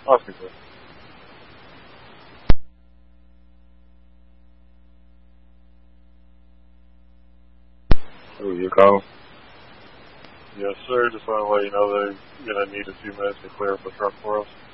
I'll speak to it. Oh, you call? Yes, sir. Just want to let you know they're going to need a few minutes to clear up the truck for us.